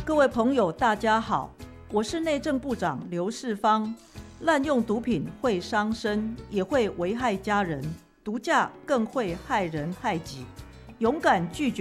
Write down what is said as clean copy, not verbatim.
各位朋友，大家好，我是内政部长刘世芳。滥用毒品会伤身，也会危害家人，毒驾更会害人害己。勇敢拒绝